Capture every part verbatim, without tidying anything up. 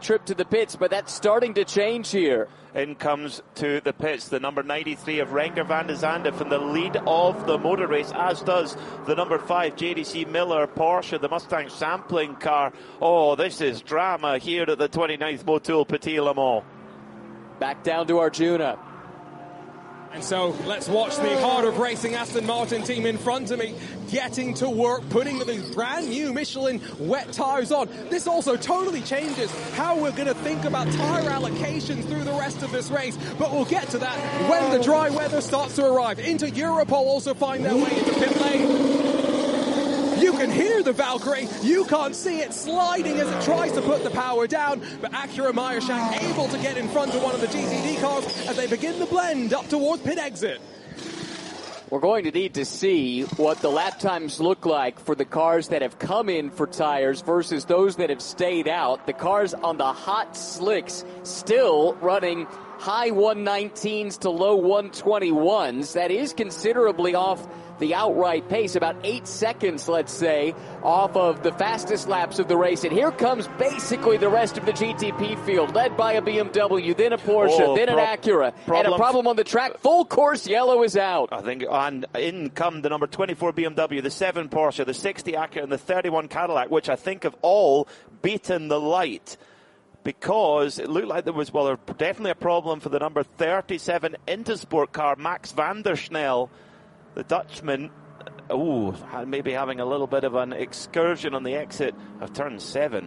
trip to the pits, but that's starting to change here. In comes to the pits the number ninety-three of Renger van de Zande from the lead of the motor race, as does the number five J D C Miller Porsche, the Mustang sampling car. Oh, this is drama here at the twenty-ninth Motul Petit Le Mans. Back down to Arjuna. And so let's watch the Heart of Racing Aston Martin team in front of me getting to work, putting these brand new Michelin wet tyres on. This also totally changes how we're going to think about tyre allocations through the rest of this race, but we'll get to that when the dry weather starts to arrive. Into Europol also find their way into pit lane. You can hear the Valkyrie, you can't see it sliding as it tries to put the power down, but Acura Meyershank able to get in front of one of the G T D cars as they begin the blend up towards pit exit. We're going to need to see what the lap times look like for the cars that have come in for tires versus those that have stayed out. The cars on the hot slicks still running high one nineteens to low one twenty-ones. That is considerably off the outright pace, about eight seconds, let's say, off of the fastest laps of the race. And here comes basically the rest of the G T P field, led by a B M W, then a Porsche, oh, then an pro- Acura, and a problem on the track. Full course yellow is out. I think on in come the number twenty-four B M W, the seven Porsche, the sixty Acura, and the thirty-one Cadillac, which I think have all beaten the light. Because it looked like there was, well, definitely a problem for the number thirty-seven Intersport car, Max van der Snel. The Dutchman, oh, maybe having a little bit of an excursion on the exit of turn seven.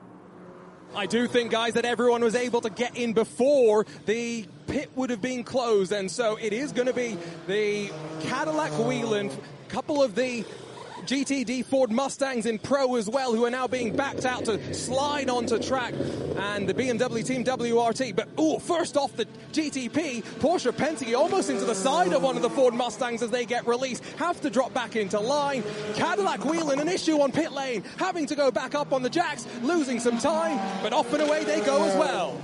I do think, guys, that everyone was able to get in before the pit would have been closed, and so it is going to be the Cadillac Whelen, a couple of the G T D Ford Mustangs in Pro as well, who are now being backed out to slide onto track, and the B M W Team W R T. But, oh, first off the G T P, Porsche Penske almost into the side of one of the Ford Mustangs as they get released, have to drop back into line. Cadillac Whelen, an issue on pit lane, having to go back up on the jacks, losing some time, but off and away they go as well.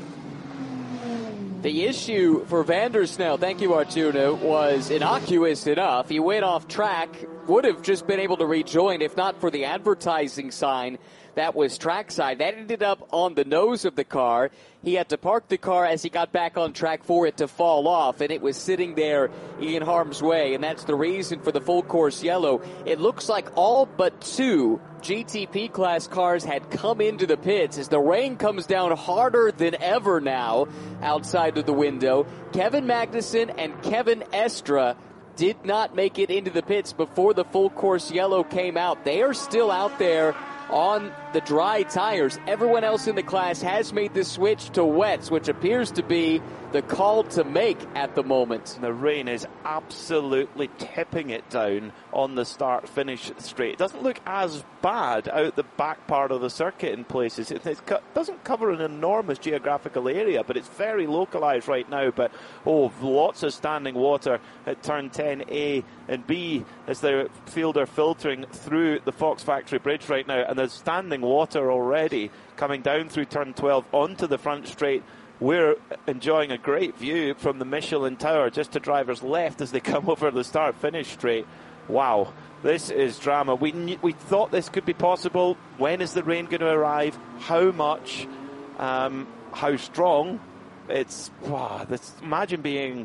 The issue for van der Snel, thank you Arjuna, was innocuous enough. He went off track, would have just been able to rejoin if not for the advertising sign that was trackside. That ended up on the nose of the car. He had to park the car as he got back on track for it to fall off, and it was sitting there in harm's way, and that's the reason for the full course yellow. It looks like all but two G T P class cars had come into the pits as the rain comes down harder than ever now outside of the window. Kevin Magnussen and Kevin Estre did not make it into the pits before the full course yellow came out. They are still out there on the dry tires. Everyone else in the class has made the switch to wets, which appears to be the call to make at the moment. The rain is absolutely tipping it down on the start-finish straight. It doesn't look as bad out the back part of the circuit in places. It, it doesn't cover an enormous geographical area, but it's very localized right now. But, oh, lots of standing water at turn ten A and B as the field are filtering through the Fox Factory Bridge right now. And there's standing water already coming down through turn twelve onto the front straight. We're enjoying a great view from the Michelin Tower just to drivers left as they come over the start-finish straight. Wow, this is drama. We knew, we thought this could be possible. When is the rain going to arrive? How much? Um, how strong? It's wow. This, imagine being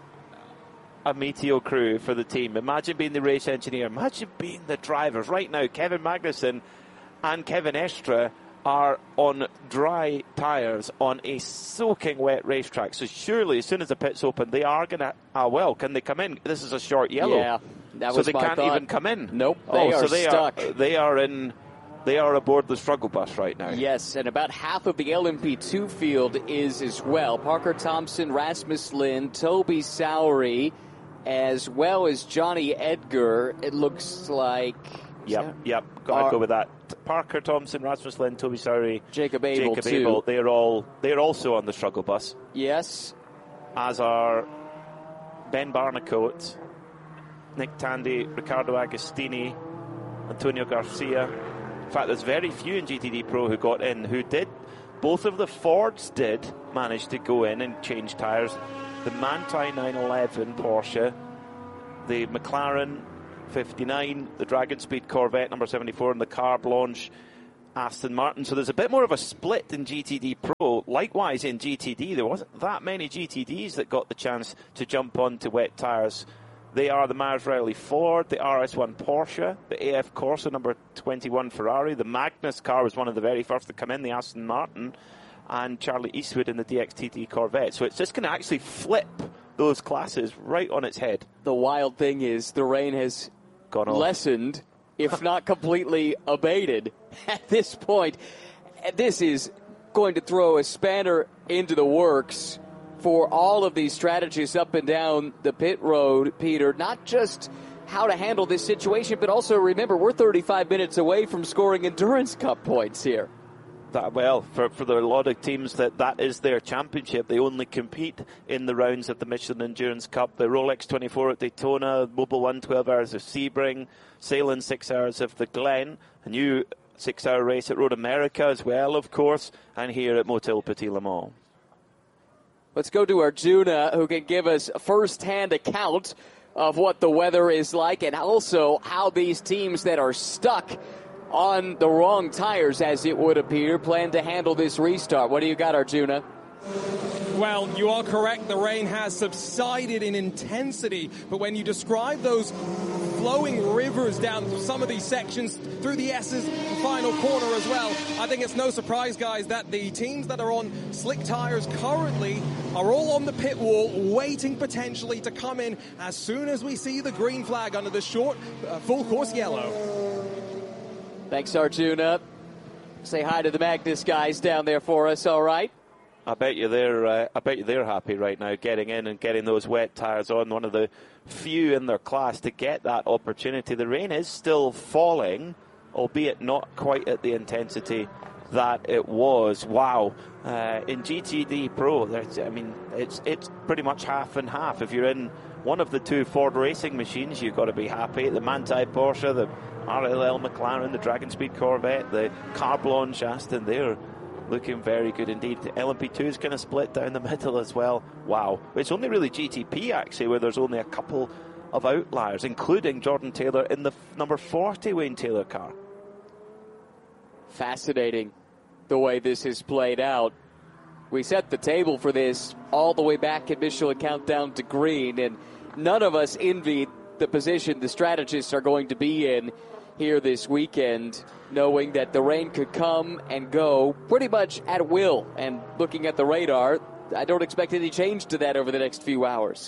a Meteo crew for the team. Imagine being the race engineer. Imagine being the drivers. Right now, Kevin Magnussen and Kevin Estre are on dry tyres on a soaking wet racetrack. So surely, as soon as the pits open, they are going to, ah, well, can they come in? This is a short yellow. Yeah, that so was they my can't thought. even come in. Nope, they oh, are so they stuck. Are, they are in, they are aboard the struggle bus right now. Yes, and about half of the L M P two field is as well. Parker Thompson, Rasmus Lin, Toby Sowery, as well as Johnny Edgar. It looks like... Yep, yep, gotta go with that. Parker Thompson, Rasmus Lin, Toby Sowery, Jacob Abel, Jacob too. Abel. They're all they're also on the struggle bus. Yes. As are Ben Barnicoat, Nick Tandy, Riccardo Agostini, Antonio Garcia. In fact, there's very few in G T D Pro who got in, who did. Both of the Fords did manage to go in and change tyres. The Manthey nine eleven Porsche, the McLaren fifty-nine, the Dragon Speed Corvette number seventy-four, and the Car Blanche Aston Martin. So there's a bit more of a split in G T D Pro. Likewise in G T D, there wasn't that many G T Ds that got the chance to jump onto wet tyres. They are the Maserati Ford, the R S one Porsche, the A F Corsa number twenty-one Ferrari, the Magnus car was one of the very first to come in, the Aston Martin, and Charlie Eastwood in the D X T T Corvette. So it's just going to actually flip those classes right on its head. The wild thing is the rain has Gone off. lessened, if not completely abated at this point. This is going to throw a spanner into the works for all of these strategists up and down the pit road, Peter. Not just how to handle this situation, but also remember, we're thirty-five minutes away from scoring Endurance Cup points here. That, well, for, for the, a lot of teams, that, that is their championship. They only compete in the rounds of the Michelin Endurance Cup. The Rolex twenty-four at Daytona, Mobil one, twelve hours of Sebring, Salem six hours of the Glen, a new six-hour race at Road America as well, of course, and here at Motil Petit Le Mans. Let's go to Arjuna, who can give us a first-hand account of what the weather is like and also how these teams that are stuck on the wrong tires, as it would appear, plan to handle this restart. What do you got, Arjuna? Well, you are correct. The rain has subsided in intensity, but when you describe those flowing rivers down some of these sections through the S's final corner as well, I think it's no surprise, guys, that the teams that are on slick tires currently are all on the pit wall, waiting potentially to come in as soon as we see the green flag under the short uh, full course yellow. Thanks, Arjuna. Say hi to the Magnus guys down there for us, all right? I bet you they're. Uh, I bet you they're happy right now, getting in and getting those wet tyres on. One of the few in their class to get that opportunity. The rain is still falling, albeit not quite at the intensity that it was. Wow! Uh, in G T D Pro, there's, I mean, it's it's pretty much half and half. If you're in one of the two Ford racing machines, you've got to be happy. The Manthey Porsche, the R L L McLaren, the Dragon Speed Corvette, the Car Blanche Aston, they're looking very good indeed. The L M P two is kind of split down the middle as well. Wow. It's only really G T P, actually, where there's only a couple of outliers, including Jordan Taylor in the f- number forty Wayne Taylor car. Fascinating the way this has played out. We set the table for this all the way back at Michelin Countdown to Green, and none of us envied the position the strategists are going to be in here this weekend, knowing that the rain could come and go pretty much at will. And looking at the radar, I don't expect any change to that over the next few hours.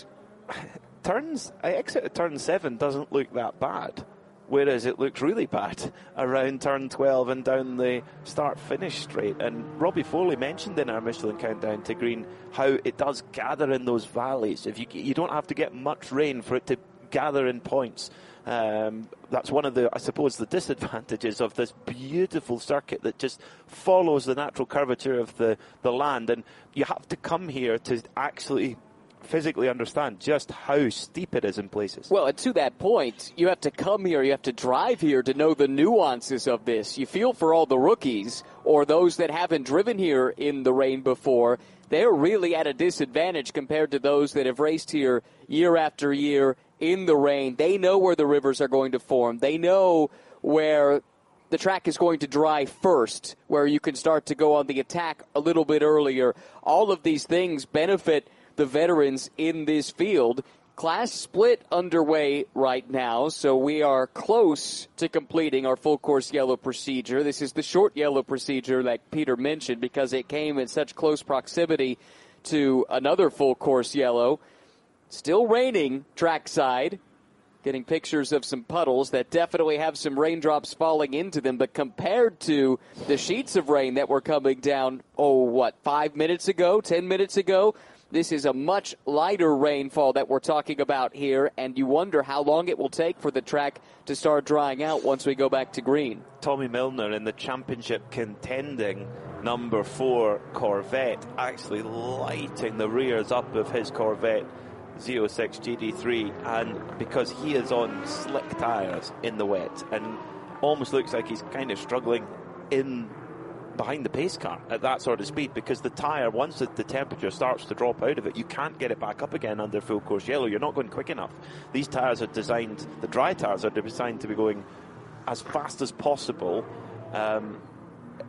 Turns, exit at turn seven doesn't look that bad, whereas it looks really bad around turn twelve and down the start-finish straight. And Robbie Foley mentioned in our Michelin Countdown to Green how it does gather in those valleys. If you you don't have to get much rain for it to gather in points. Um, that's one of the, I suppose, the disadvantages of this beautiful circuit that just follows the natural curvature of the, the land. And you have to come here to actually physically understand just how steep it is in places. Well, and to that point, you have to come here, you have to drive here to know the nuances of this. You feel for all the rookies or those that haven't driven here in the rain before. They're really at a disadvantage compared to those that have raced here year after year in the rain. They know where the rivers are going to form. They know where the track is going to dry first, where you can start to go on the attack a little bit earlier. All of these things benefit the veterans in this field. Class split underway right now, so we are close to completing our full course yellow procedure. This is the short yellow procedure like Peter mentioned because it came in such close proximity to another full course yellow. Still raining trackside. Getting pictures of some puddles that definitely have some raindrops falling into them, but compared to the sheets of rain that were coming down, oh, what, five minutes ago, ten minutes ago, this is a much lighter rainfall that we're talking about here, and you wonder how long it will take for the track to start drying out once we go back to green. Tommy Milner in the championship contending number four Corvette, actually lighting the rears up of his Corvette Z oh six G D three, and because he is on slick tyres in the wet and almost looks like he's kind of struggling in behind the pace car at that sort of speed, because the tyre, once the temperature starts to drop out of it, you can't get it back up again under full course yellow. You're not going quick enough. These tyres are designed, the dry tyres are designed to be going as fast as possible, um,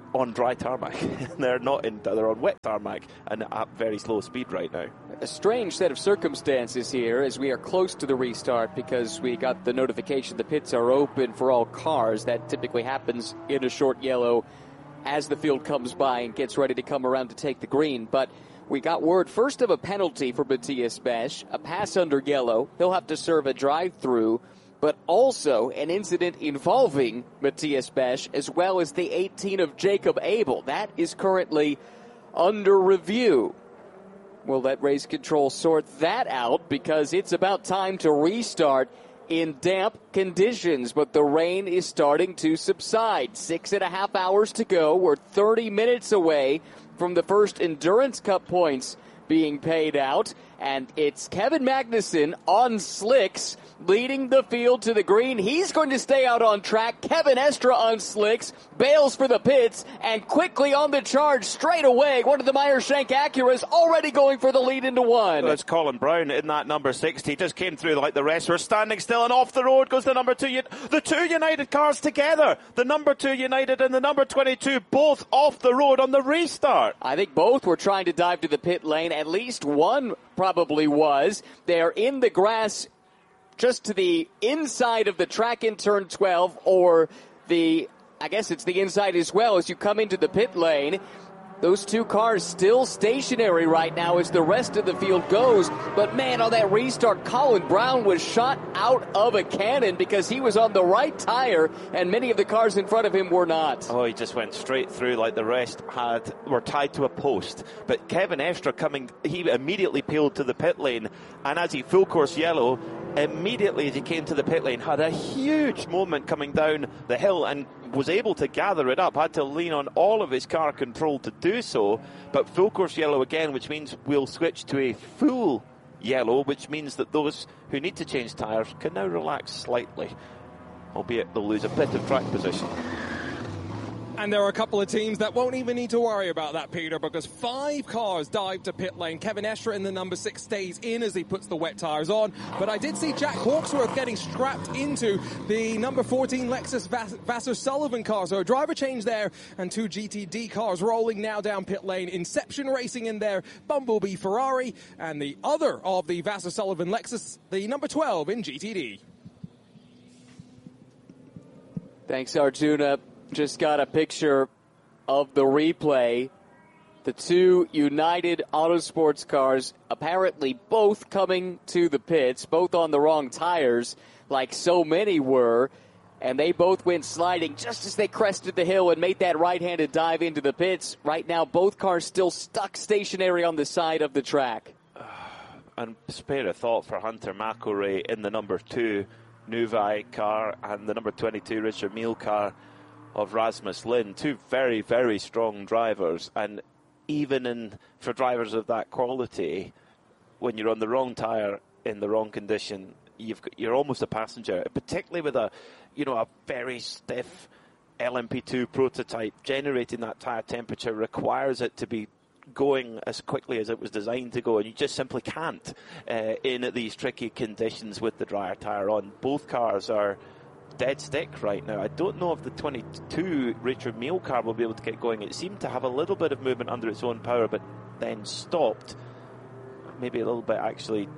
on dry tarmac. They're not in, they're on wet tarmac and at very slow speed right now. A strange set of circumstances here as we are close to the restart because we got the notification the pits are open for all cars. That typically happens in a short yellow as the field comes by and gets ready to come around to take the green. But we got word first of a penalty for Matthias Besch, a pass under yellow. He'll have to serve a drive-through, but also an incident involving Matthias Besch as well as the eighteen of Jacob Abel. That is currently under review. We'll let race control sort that out because it's about time to restart in damp conditions, but the rain is starting to subside. Six and a half hours to go. We're thirty minutes away from the first Endurance Cup points being paid out, and it's Kevin Magnussen on slicks leading the field to the green. He's going to stay out on track. Kevin Estre on slicks, bails for the pits, and quickly on the charge straight away. One of the Meyer-Shank Acuras already going for the lead into one. Well, it's Colin Brown in that number sixty. Just came through like the rest. We're standing still, and off the road goes the number two. The two United cars together. The number two United and the number twenty-two both off the road on the restart. I think both were trying to dive to the pit lane. At least one probably was. They're in the grass just to the inside of the track in turn twelve, or the, I guess it's the inside as well as you come into the pit lane. Those two cars still stationary right now as the rest of the field goes. But man, on that restart, Colin Brown was shot out of a cannon because he was on the right tire and many of the cars in front of him were not. Oh, he just went straight through like the rest had were tied to a post. But Kevin Estre coming, he immediately peeled to the pit lane, and as he full course yellow, immediately as he came to the pit lane, had a huge moment coming down the hill and was able to gather it up, had to lean on all of his car control to do so, but full course yellow again, which means we'll switch to a full yellow, which means that those who need to change tyres can now relax slightly, albeit they'll lose a bit of track position. And there are a couple of teams that won't even need to worry about that, Peter, because five cars dive to pit lane. Kevin Estre in the number six stays in as he puts the wet tyres on. But I did see Jack Hawksworth getting strapped into the number fourteen Lexus Vass- Vassar Sullivan car. So a driver change there, and two G T D cars rolling now down pit lane. Inception Racing in there, Bumblebee Ferrari, and the other of the Vassar Sullivan Lexus, the number twelve in G T D. Thanks, Arjuna. Just got a picture of the replay. The two United Autosports cars apparently both coming to the pits, both on the wrong tires, like so many were, and they both went sliding just as they crested the hill and made that right-handed dive into the pits. Right now, both cars still stuck stationary on the side of the track. Uh, and spare a thought for Hunter McElrea in the number two Nuvei car and the number twenty-two Richard Mille car of Rasmus Lindh, two very, very strong drivers, and even in for drivers of that quality, when you're on the wrong tyre in the wrong condition, you've got, you're almost a passenger, particularly with a, you know, a very stiff L M P two prototype. Generating that tyre temperature requires it to be going as quickly as it was designed to go, and you just simply can't uh, in these tricky conditions with the drier tyre on. Both cars are dead stick right now. I don't know if the twenty-two Richard Mille car will be able to get going. It seemed to have a little bit of movement under its own power, but then stopped. Maybe a little bit actually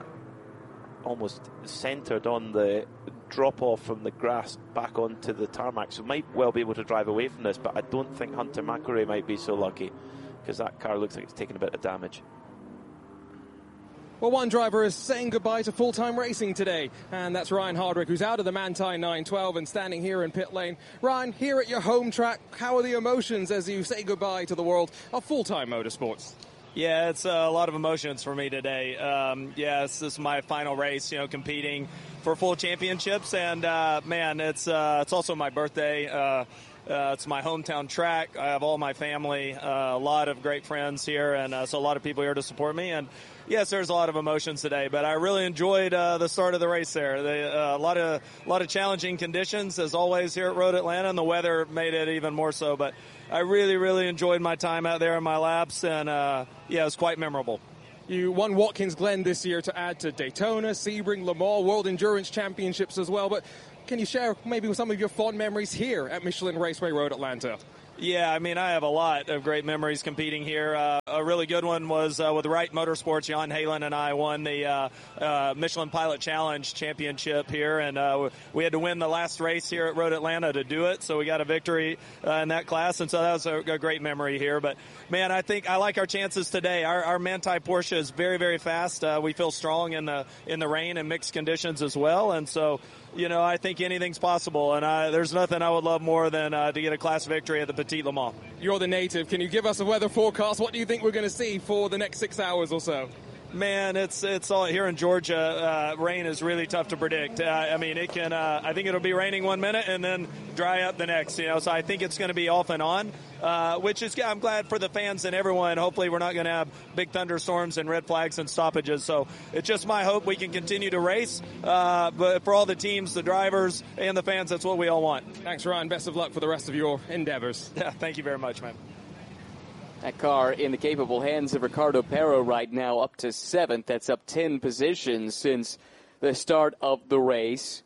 almost centred on the drop off from the grass back onto the tarmac. So might well be able to drive away from this, but I don't think Hunter McElrea might be so lucky because that car looks like it's taken a bit of damage. Well, one driver is saying goodbye to full-time racing today, and that's Ryan Hardwick, who's out of the Manthey nine twelve and standing here in pit lane. Ryan, here at your home track, how are the emotions as you say goodbye to the world of full-time motorsports? Yeah, it's a lot of emotions for me today. Um, yeah, this is my final race, you know, competing for full championships, and uh, man, it's uh, it's also my birthday. Uh, Uh, it's my hometown track. I have all my family, uh, a lot of great friends here, and uh, so a lot of people here to support me. And yes, there's a lot of emotions today, but I really enjoyed uh, the start of the race there. They, uh, a lot of a lot of challenging conditions, as always, here at Road Atlanta, and the weather made it even more so. But I really, really enjoyed my time out there in my laps, and uh, yeah, it was quite memorable. You won Watkins Glen this year to add to Daytona, Sebring, Le Mans, World Endurance Championships as well, but can you share maybe some of your fond memories here at Michelin Raceway Road Atlanta? Yeah, I mean, I have a lot of great memories competing here. Uh, a really good one was uh, with Wright Motorsports. Jan Halen and I won the uh, uh, Michelin Pilot Challenge Championship here, and uh, we had to win the last race here at Road Atlanta to do it, so we got a victory uh, in that class, and so that was a, a great memory here. But, man, I think I like our chances today. Our, our Manthey Porsche is very, very fast. Uh, we feel strong in the in the rain and mixed conditions as well, and so you know, I think anything's possible, and I, there's nothing I would love more than uh, to get a class victory at the Petit Le Mans. You're the native. Can you give us a weather forecast? What do you think we're going to see for the next six hours or so? Man, it's it's all here in Georgia. Uh, rain is really tough to predict. Uh, I mean, it can. Uh, I think it'll be raining one minute and then dry up the next. You know, so I think it's going to be off and on, uh, which is I'm glad for the fans and everyone. Hopefully, we're not going to have big thunderstorms and red flags and stoppages. So it's just my hope we can continue to race. Uh, but for all the teams, the drivers, and the fans, that's what we all want. Thanks, Ryan. Best of luck for the rest of your endeavors. Yeah, thank you very much, man. That car in the capable hands of Ricardo Pero right now, up to seventh. That's up ten positions since the start of the race.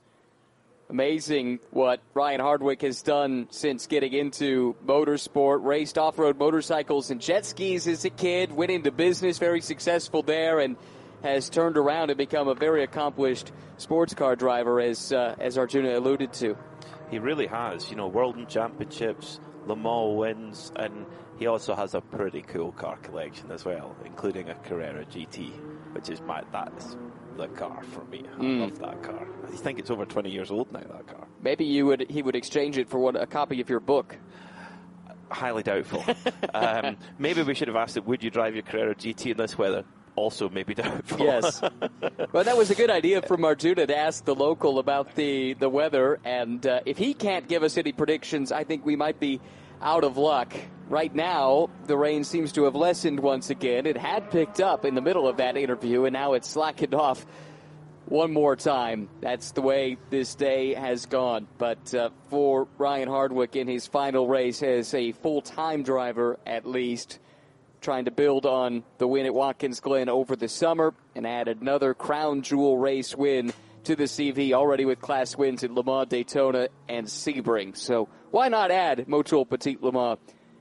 Amazing what Ryan Hardwick has done since getting into motorsport. Raced off-road motorcycles and jet skis as a kid, went into business, very successful there, and has turned around and become a very accomplished sports car driver, as uh, as Arjuna alluded to. He really has. You know, World Championships, Le Mans wins, and he also has a pretty cool car collection as well, including a Carrera G T, which is my that's the car for me. I mm. love that car. I think it's over twenty years old now, that car. Maybe you would he would exchange it for what a copy of your book. Highly doubtful. um, maybe we should have asked it, would you drive your Carrera G T in this weather? Also maybe doubtful. Yes. Well, that was a good idea from Arjuna to ask the local about the, the weather, and uh, if he can't give us any predictions, I think we might be out of luck. Right now, the rain seems to have lessened once again. It had picked up in the middle of that interview, and now it's slackened off one more time. That's the way this day has gone. But uh, for Ryan Hardwick in his final race as a full-time driver, at least, trying to build on the win at Watkins Glen over the summer and add another crown jewel race win to the C V, already with class wins at Le Mans, Daytona, and Sebring. So why not add Motul Petit Le Mans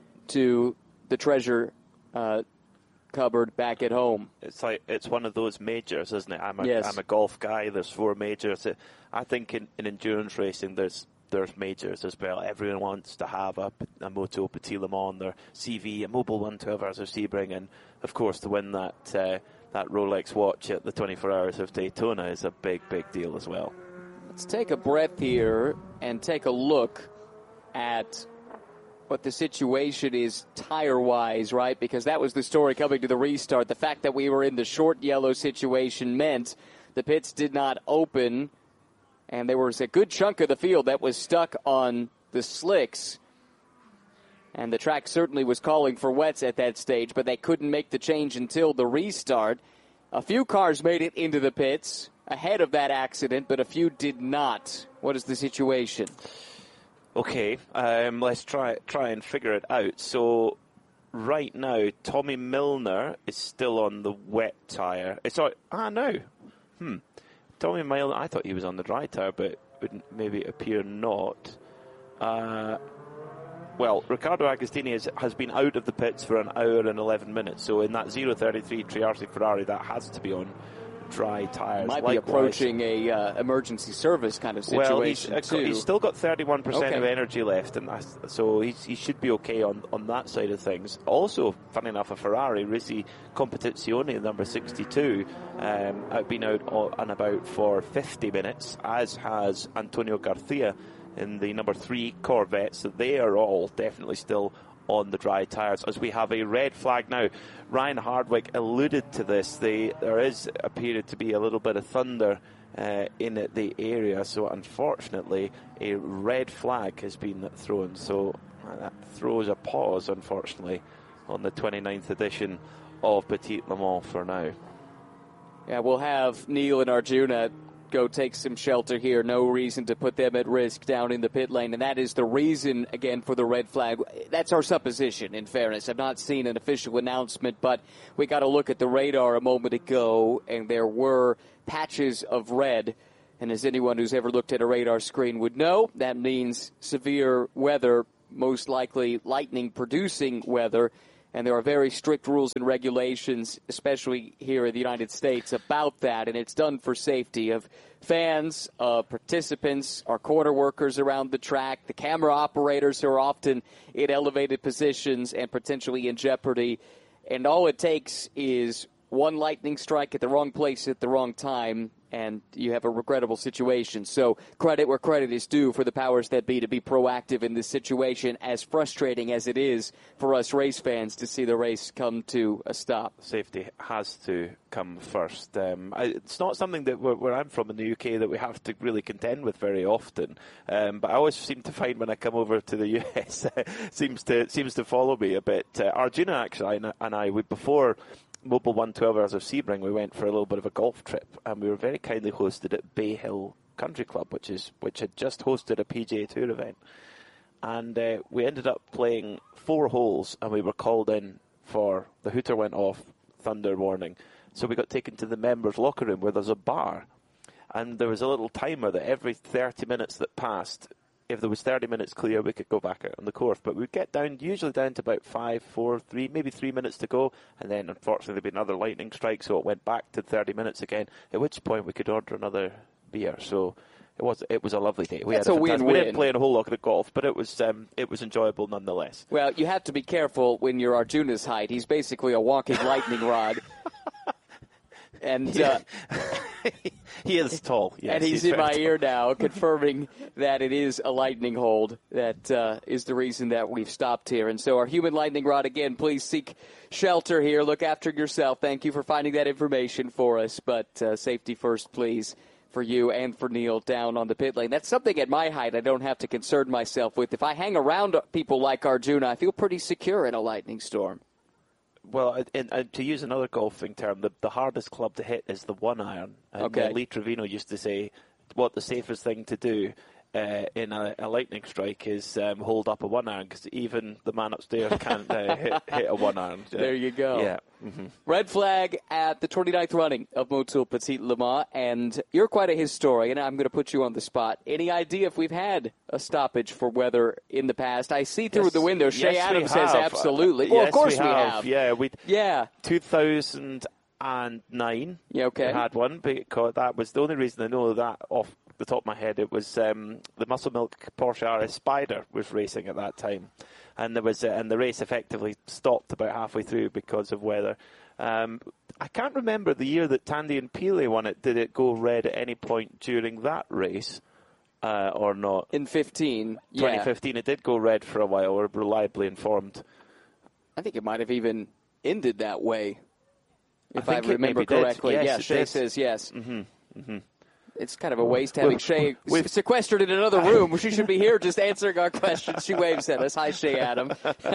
to the treasure uh, cupboard back at home? It's like it's one of those majors, isn't it? I'm a, yes. I'm a golf guy. There's four majors. I think in, in endurance racing, there's there's majors as well. Everyone wants to have a, a Motul Petit Le Mans, their C V, a Mobil one twelve hours of Sebring, and of course to win that uh, that Rolex watch at the twenty-four hours of Daytona is a big, big deal as well. Let's take a breath here and take a look at what the situation is tire-wise, right? Because that was the story coming to the restart. The fact that we were in the short yellow situation meant the pits did not open, and there was a good chunk of the field that was stuck on the slicks. And the track certainly was calling for wets at that stage, but they couldn't make the change until the restart. A few cars made it into the pits ahead of that accident, but a few did not. What is the situation? Okay, um, let's try try and figure it out. So right now, Tommy Milner is still on the wet tyre. It's all, ah, no. Hmm. Tommy Milner, I thought he was on the dry tyre, but would maybe appear not. Uh, well, Riccardo Agostini has, has been out of the pits for an hour and eleven minutes. So in that zero thirty-three Triarci Ferrari, that has to be on dry tyres. Might Likewise, be approaching a uh, emergency service kind of situation. Well, he's, uh, too. he's still got thirty-one percent okay. of energy left, and that's, so he's, he should be okay on, on that side of things. Also, funny enough, a Ferrari, Risi Competizione, number sixty-two, um, have been out and about for fifty minutes, as has Antonio Garcia in the number three Corvette. So they are all definitely still on the dry tyres, as we have a red flag now. Ryan Hardwick alluded to this. They, there is appeared to be a little bit of thunder uh, in the area, so unfortunately a red flag has been thrown. So uh, that throws a pause, unfortunately, on the twenty-ninth edition of Petit Le Mans for now. Yeah, we'll have Neil and Arjuna go take some shelter here. No reason to put them at risk down in the pit lane. And that is the reason, again, for the red flag. That's our supposition, in fairness. I've not seen an official announcement, but we got to look at the radar a moment ago, and there were patches of red. And as anyone who's ever looked at a radar screen would know, that means severe weather most likely lightning-producing weather. And there are very strict rules and regulations, especially here in the United States, about that. And it's done for safety of fans, of participants, our quarter workers around the track, the camera operators who are often in elevated positions and potentially in jeopardy. And all it takes is one lightning strike at the wrong place at the wrong time, and you have a regrettable situation. So credit where credit is due for the powers that be to be proactive in this situation, as frustrating as it is for us race fans to see the race come to a stop. Safety has to come first. Um, I, it's not something that where, where I'm from in the U K that we have to really contend with very often. Um, but I always seem to find when I come over to the U S, seems to seems to follow me a bit. Uh, Arjuna actually and, and I, we before Mobil won twelve Hours of Sebring, we went for a little bit of a golf trip, and we were very kindly hosted at Bay Hill Country Club, which is which had just hosted a P G A Tour event. And uh, we ended up playing four holes, and we were called in for, the hooter went off, thunder warning. So we got taken to the members' locker room where there's a bar. And there was a little timer that every thirty minutes that passed, if there was thirty minutes clear, we could go back out on the course. But we'd get down, usually down to about five, four, three, maybe three minutes to go. And then, unfortunately, there'd be another lightning strike, so it went back to thirty minutes again, at which point we could order another beer. So it was it was a lovely day. We That's had a, a win-win. We didn't play in a whole lot of golf, but it was um, it was enjoyable nonetheless. Well, you have to be careful when you're Arjuna's height. He's basically a walking lightning rod. And uh, he is tall, yes, and he's, he's in my tall. ear now, confirming that it is a lightning hold. That uh, is the reason that we've stopped here. And so our human lightning rod, again, please seek shelter here. Look after yourself. Thank you for finding that information for us. But uh, safety first, please, for you and for Neil down on the pit lane. That's something at my height I don't have to concern myself with. If I hang around people like Arjuna, I feel pretty secure in a lightning storm. Well, and, and to use another golfing term, the, the hardest club to hit is the one iron. And okay. uh, Lee Trevino used to say what the safest thing to do uh, in a, a lightning strike is um, hold up a one iron, because even the man upstairs can't uh, hit, hit a one iron. Uh, there you go. Yeah. Mm-hmm. Red flag at the twenty-ninth running of Motul Petit Le Mans, and you're quite a historian. I'm going to put you on the spot. Any idea if we've had a stoppage for weather in the past? I see through yes, the window. Shea yes, Adams says absolutely. Uh, well, yes, of course we we have. have. Yeah, we. Yeah. two thousand nine. Yeah, okay. We had one because that was the only reason I know that off the top of my head. It was um, the Muscle Milk Porsche R S Spider was racing at that time, and there was uh, and the race effectively stopped about halfway through because of weather. Um, I can't remember the year that Tandy and Pele won it. Did it go red at any point during that race uh, or not? In fifteen, twenty fifteen, yeah. It did go red for a while. We're reliably informed. I think it might have even ended that way, if I, I think remember it maybe correctly. Did. Yes, yeah, it Shea did. says yes. Mm-hmm. Mm-hmm. It's kind of a waste having Shea we've- sequestered in another room. She should be here just answering our questions. She waves at us. Hi, Shea Adam.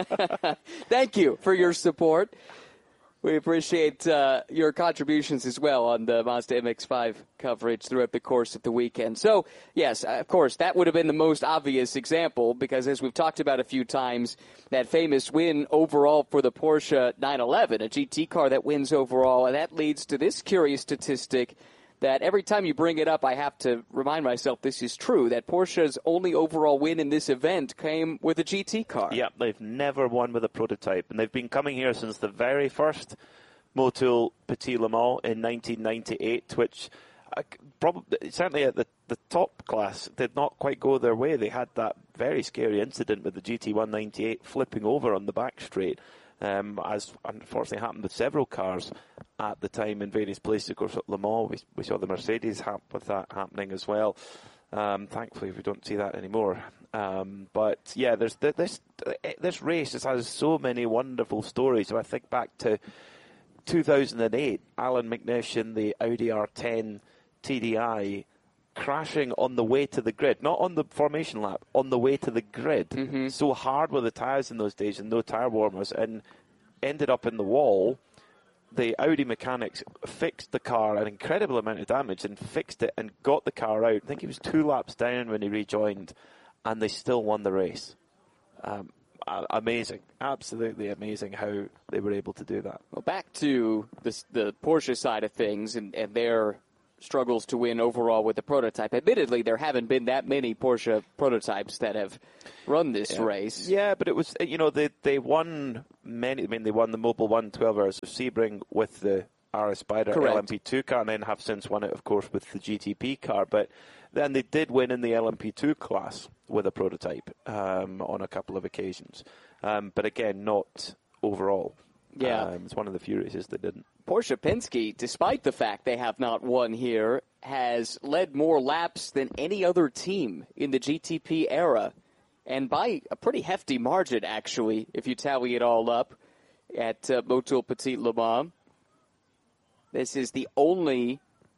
Thank you for your support. We appreciate uh, your contributions as well on the Mazda M X five coverage throughout the course of the weekend. So, yes, of course, that would have been the most obvious example because, as we've talked about a few times, that famous win overall for the Porsche nine eleven, a G T car that wins overall, and that leads to this curious statistic that every time you bring it up, I have to remind myself this is true, that Porsche's only overall win in this event came with a G T car. Yeah, they've never won with a prototype, and they've been coming here since the very first Motul Petit Le Mans in nineteen ninety-eight, which uh, probably certainly at the, the top class did not quite go their way. They had that very scary incident with the G T one ninety-eight flipping over on the back straight, um, as unfortunately happened with several cars at the time in various places. Of course, at Le Mans, we, we saw the Mercedes hap- with that happening as well. Um, thankfully, we don't see that anymore. Um, but yeah, there's this this race has so many wonderful stories. So I think back to two thousand eight, Alan McNish in the Audi R ten T D I crashing on the way to the grid, not on the formation lap, on the way to the grid. Mm-hmm. So hard were the tyres in those days and no tyre warmers, and ended up in the wall. The Audi mechanics fixed the car, an incredible amount of damage, and fixed it and got the car out. I think he was two laps down when he rejoined, and they still won the race. Um, amazing, absolutely amazing how they were able to do that. Well, back to the, the Porsche side of things and, and their struggles to win overall with the prototype. Admittedly, there haven't been that many Porsche prototypes that have run this yeah. race. Yeah, but it was, you know, they they won many. I mean, they won the Mobil one twelve Hours of Sebring with the R S Spider Correct. L M P two car, and then have since won it, of course, with the G T P car. But then they did win in the L M P two class with a prototype um, on a couple of occasions. Um, but again, not overall. Yeah. Um, it's one of the few races they didn't. Porsche Penske, despite the fact they have not won here, has led more laps than any other team in the G T P era. And by a pretty hefty margin, actually, if you tally it all up at uh, Motul Petit Le Mans. This is the only,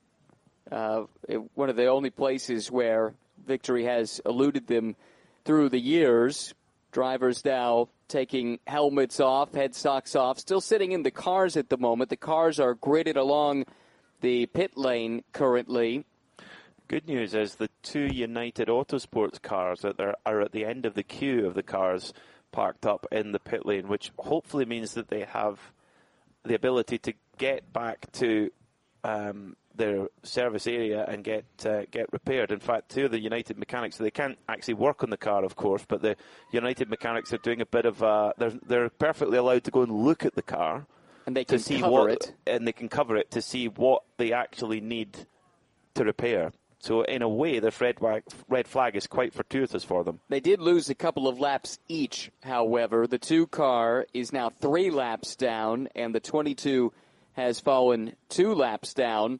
uh, one of the only places where victory has eluded them through the years. Drivers now taking helmets off, head socks off, still sitting in the cars at the moment. The cars are gridded along the pit lane currently. Good news is the two United Autosports cars that are, are at the end of the queue of the cars parked up in the pit lane, which hopefully means that they have the ability to get back to um, their service area and get uh, get repaired. In fact, two of the United mechanics, they can't actually work on the car, of course, but the United mechanics are doing a bit of, uh, they're, they're perfectly allowed to go and look at the car. And they can to see cover what, it. And they can cover it to see what they actually need to repair. So in a way, this red flag, red flag is quite fortuitous for them. They did lose a couple of laps each, however. The two car is now three laps down, and the twenty-two has fallen two laps down.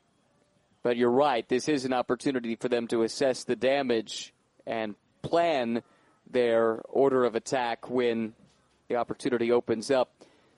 But you're right, this is an opportunity for them to assess the damage and plan their order of attack when the opportunity opens up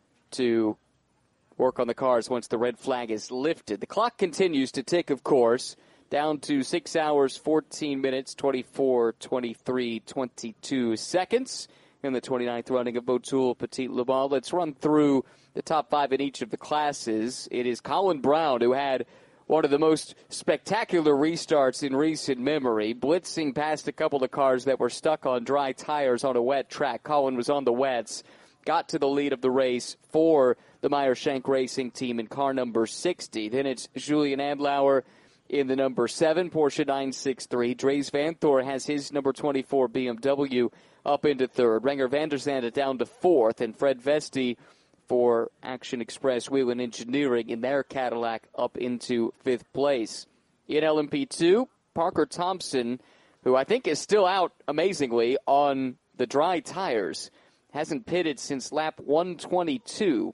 to work on the cars once the red flag is lifted. The clock continues to tick, of course, down to six hours, fourteen minutes, twenty-four, twenty-three, twenty-two seconds in the twenty-ninth running of Motul Petit Le Mans. Let's run through the top five in each of the classes. It is Colin Brown, who had one of the most spectacular restarts in recent memory, blitzing past a couple of cars that were stuck on dry tires on a wet track. Colin was on the wets, got to the lead of the race for the Meyer Shank Racing team in car number sixty. Then it's Julian Andlauer in the number seven Porsche nine sixty-three. Dries Vanthoor has his number twenty-four B M W up into third. Renger van der Zande down to fourth, and Fred Vesti for Action Express Wheel and Engineering in their Cadillac up into fifth place. In L M P two, Parker Thompson, who I think is still out amazingly on the dry tires, hasn't pitted since lap one twenty-two,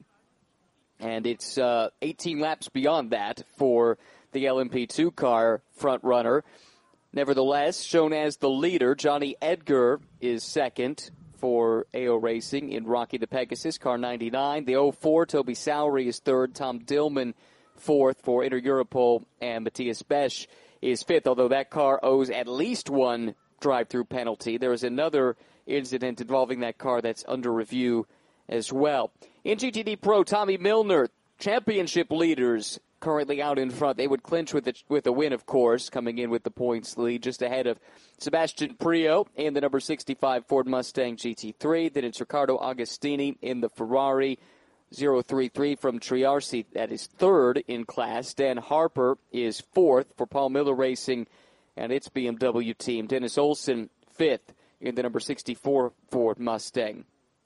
and it's uh, eighteen laps beyond that for the L M P two car front runner. Nevertheless, shown as the leader, Johnny Edgar is second for A O Racing in Rocky the Pegasus, car ninety-nine. The oh four, Toby Sowery is third. Tom Dillman fourth for Inter Europol, and Matthias Besch is fifth, although that car owes at least one drive-through penalty. There is another incident involving that car that's under review as well. In G T D Pro, Tommy Milner, championship leaders currently out in front. They would clinch with a, with a win, of course, coming in with the points lead just ahead of Sebastian Prio in the number sixty-five Ford Mustang G T three. Then it's Riccardo Agostini in the Ferrari zero three three from Triarsi. That is third in class. Dan Harper is fourth for Paul Miller Racing and its B M W team. Dennis Olsen fifth in the number sixty-four Ford Mustang.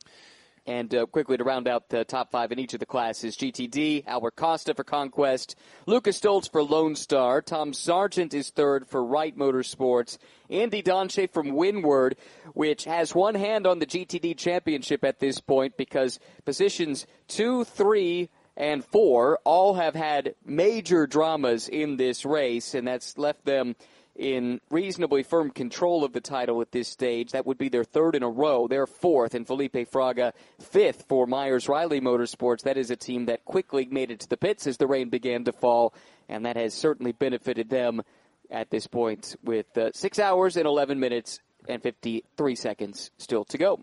And uh, quickly to round out the top five in each of the classes, G T D, Albert Costa for Conquest, Lucas Stoltz for Lone Star, Tom Sargent is third for Wright Motorsports, Andy Donche from Windward, which has one hand on the G T D championship at this point because positions two, three, and four all have had major dramas in this race, and that's left them in reasonably firm control of the title at this stage. That would be their third in a row. They're fourth, and Felipe Fraga fifth for Myers-Riley Motorsports. That is a team that quickly made it to the pits as the rain began to fall, and that has certainly benefited them at this point with uh, six hours and eleven minutes and fifty-three seconds still to go.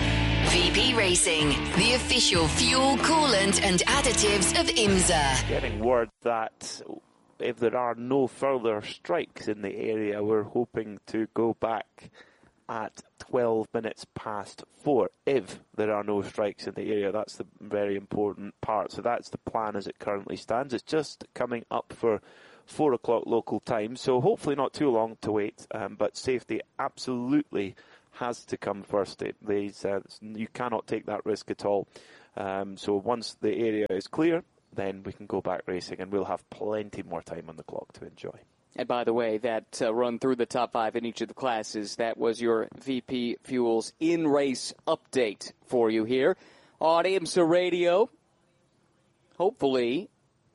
V P Racing, the official fuel, coolant, and additives of IMSA. Getting word that if there are no further strikes in the area, we're hoping to go back at twelve minutes past four. If there are no strikes in the area, that's the very important part. So that's the plan as it currently stands. It's just coming up for four o'clock local time. So hopefully not too long to wait. Um, but safety absolutely has to come first. It, uh, you cannot take that risk at all. Um, so once the area is clear, then we can go back racing, and we'll have plenty more time on the clock to enjoy. And by the way, that uh, run through the top five in each of the classes, that was your V P Fuels in-race update for you here on IMSA Radio. Hopefully,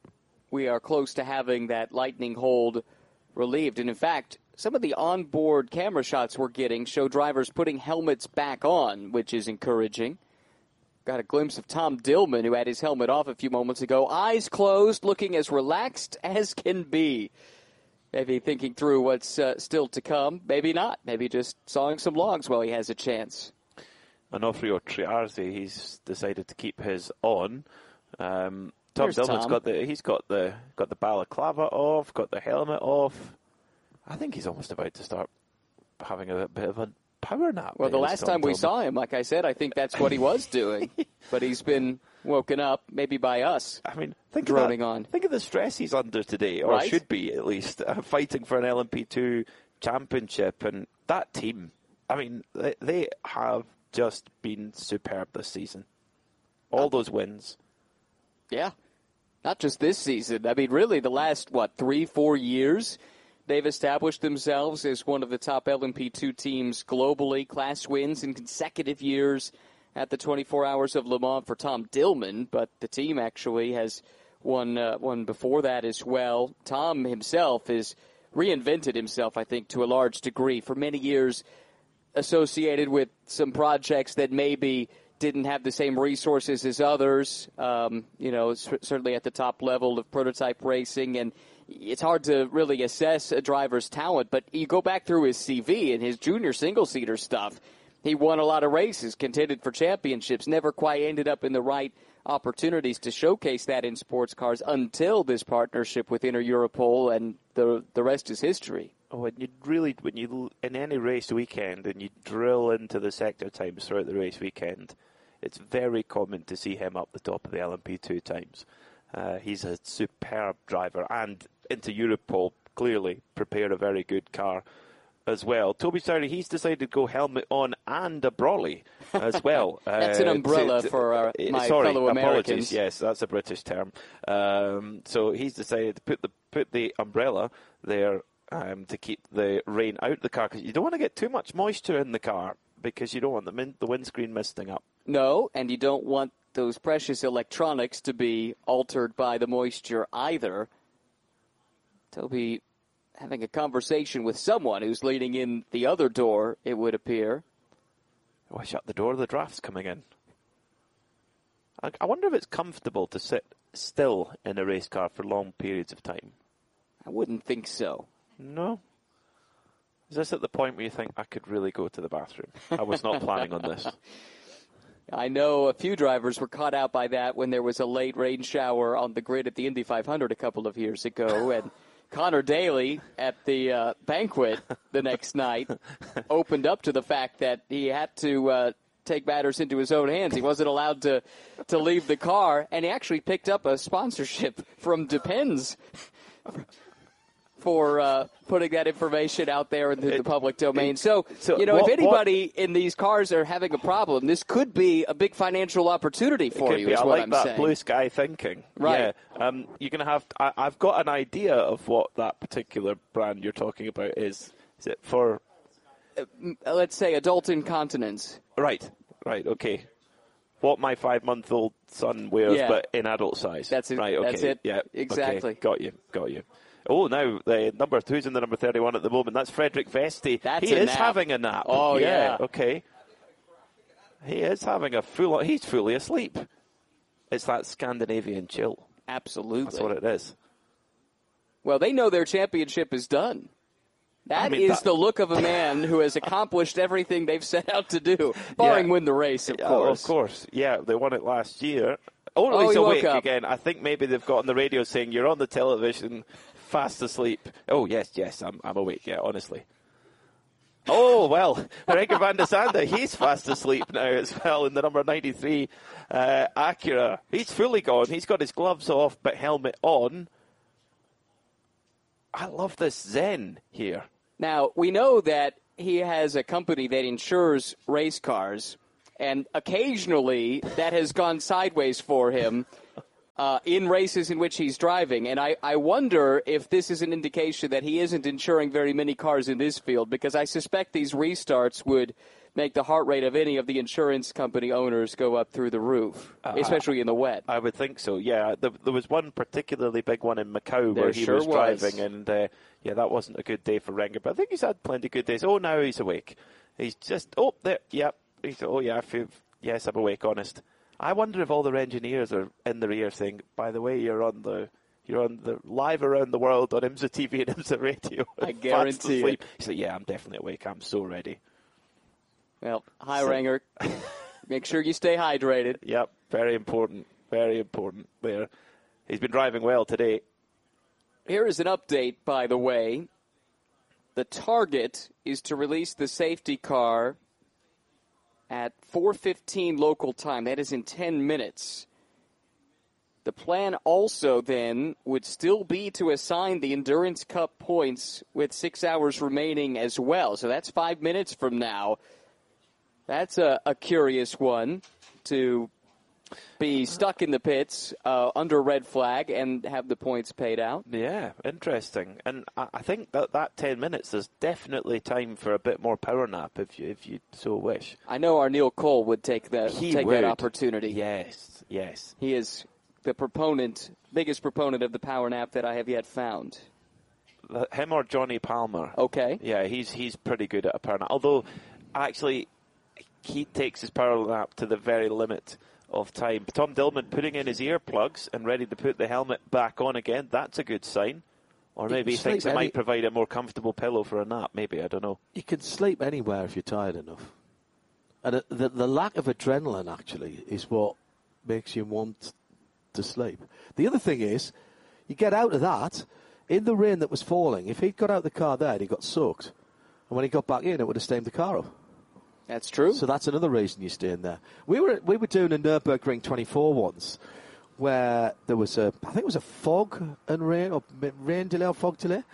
we are close to having that lightning hold relieved. And in fact, some of the onboard camera shots we're getting show drivers putting helmets back on, which is encouraging. Got a glimpse of Tom Dillman, who had his helmet off a few moments ago, eyes closed, looking as relaxed as can be. Maybe thinking through what's uh, still to come. Maybe not. Maybe just sawing some logs while he has a chance. Onofrio Triarzi, he's decided to keep his on. Um, Tom There's Dillman's Tom. got the he's got the got the balaclava off, got the helmet off. I think he's almost about to start having a bit of a power nap. Well, the is last Tom time we Dillman. saw him, like I said, I think that's what he was doing. But he's been woken up, maybe by us. I mean, think droning of that. on. Think of the stress he's under today, or Right? should be at least, uh, fighting for an L M P two championship. And that team, I mean, they, they have just been superb this season. All those wins. Yeah. Not just this season. I mean, really, the last, what, three, four years, they've established themselves as one of the top L M P two teams globally. Class wins in consecutive years at the twenty-four Hours of Le Mans for Tom Dillman, but the team actually has won uh, one before that as well. Tom himself has reinvented himself, I think, to a large degree. For many years, associated with some projects that maybe didn't have the same resources as others, um, you know, c- certainly at the top level of prototype racing. And it's hard to really assess a driver's talent, but you go back through his C V and his junior single-seater stuff. He won a lot of races, contended for championships, never quite ended up in the right opportunities to showcase that in sports cars until this partnership with Inter Europol, and the the rest is history. Oh, and you really, when you in any race weekend and you drill into the sector times throughout the race weekend, it's very common to see him up the top of the L M P two times. Uh, he's a superb driver, and Inter Europol clearly prepared a very good car as well. Toby Sowry, he's decided to go helmet on and a brolly as well. That's an umbrella uh, to, for our, my sorry, fellow Americans. Apologies, yes, that's a British term. Um, so he's decided to put the put the umbrella there um, to keep the rain out of the car, because you don't want to get too much moisture in the car, because you don't want the, min- the windscreen misting up. No, and you don't want those precious electronics to be altered by the moisture either. Toby having a conversation with someone who's leaning in the other door, it would appear. Oh, I shut the door, the draft's coming in. I, I wonder if it's comfortable to sit still in a race car for long periods of time. I wouldn't think so. No? Is this at the point where you think, I could really go to the bathroom? I was not planning on this. I know a few drivers were caught out by that when there was a late rain shower on the grid at the Indy five hundred a couple of years ago, and Connor Daly at the uh, banquet the next night opened up to the fact that he had to uh, take matters into his own hands. He wasn't allowed to, to leave the car, and he actually picked up a sponsorship from Depends for uh, putting that information out there in the, the public domain. So, so you know, what, if anybody what, in these cars are having a problem, this could be a big financial opportunity for you, be. is I what like I'm that saying. blue sky thinking. Right. Yeah. Um, you're going to have, I, I've got an idea of what that particular brand you're talking about is. Is it for? Uh, let's say adult incontinence. Right, right, okay. What my five-month-old son wears, Yeah. but in adult size. That's it. Right, okay. That's it. Yeah, Exactly. Okay. Got you, got you. Oh, now the number who's in the number thirty-one at the moment? That's Frederick Vesti. That's he a is nap. having a nap. Oh, yeah. Okay. He is having a full. He's fully asleep. It's that Scandinavian chill. Absolutely. That's what it is. Well, they know their championship is done. That I mean, is that- the look of a man who has accomplished everything they've set out to do, barring Yeah. win the race, of Yeah, course. of course. Yeah, they won it last year. Oh, Oh, he's he woke awake up. again. I think maybe they've got on the radio saying, you're on the television, fast asleep. Oh, yes, yes, I'm, I'm awake, yeah, honestly. Oh, well, Renger van der Sande, he's fast asleep now as well in the number ninety-three uh, Acura. He's fully gone. He's got his gloves off, but helmet on. I love this Zen here. Now, we know that he has a company that insures race cars, and occasionally that has gone sideways for him uh, in races in which he's driving. And I, I wonder if this is an indication that he isn't insuring very many cars in this field, because I suspect these restarts would make the heart rate of any of the insurance company owners go up through the roof, uh, especially in the wet. I would think so, yeah. There, there was one particularly big one in Macau there where he sure was, was driving, and uh, yeah, that wasn't a good day for Renger. But I think he's had plenty of good days. Oh, now he's awake. He's just, oh, there, yep. Yeah. He's, oh, yeah, I feel, yes, I'm awake, honest. I wonder if all their engineers are in their ear saying, by the way, you're on the... You're on the live around the world on IMSA T V and IMSA Radio. I guarantee it. He's like, yeah, I'm definitely awake. I'm so ready. Well, hi, so, Renger. Make sure you stay hydrated. Yep, very important. Very important there. He's been driving well today. Here is an update, by the way. The target is to release the safety car at four fifteen local time. That is in ten minutes. The plan also then would still be to assign the Endurance Cup points with six hours remaining as well. So that's five minutes from now. That's a, a curious one, to be stuck in the pits uh, under red flag and have the points paid out. Yeah, interesting. And I, I think that that ten minutes is definitely time for a bit more power nap if you if you so wish. I know our Neil Cole would take that he take would. that opportunity. Yes, yes. He is the proponent, biggest proponent of the power nap that I have yet found. Him or Johnny Palmer. Okay. Yeah, he's he's pretty good at a power nap. Although, actually, he takes his power nap to the very limit of time. Tom Dillman putting in his earplugs and ready to put the helmet back on again. That's a good sign. Or maybe he thinks it any- might provide a more comfortable pillow for a nap. Maybe, I don't know. You can sleep anywhere if you're tired enough. And the, the lack of adrenaline, actually, is what makes you want to sleep. The other thing is, you get out of that, in the rain that was falling, if he'd got out of the car there, he got soaked. And when he got back in, it would have stained the car up. That's true. So that's another reason you stay in there. We were we were doing a Nürburgring twenty-four once, where there was a, I think it was a fog and rain, or rain delay or fog delay.